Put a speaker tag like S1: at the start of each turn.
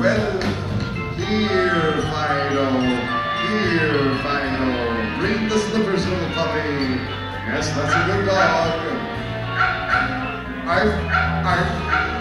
S1: Well, here, Fido. Here, Fido. Bring the slippers, little puppy. Yes, that's a good dog.